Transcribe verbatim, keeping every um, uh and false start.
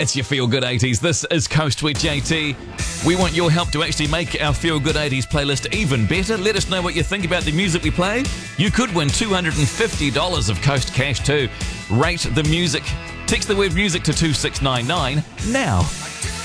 It's your Feel Good eighties. This is Coast with J T. We want your help to actually make our Feel Good eighties playlist even better. Let us know what you think about the music we play. You could win two hundred fifty dollars of Coast Cash too. Rate the music. Text the word music to two six nine nine now.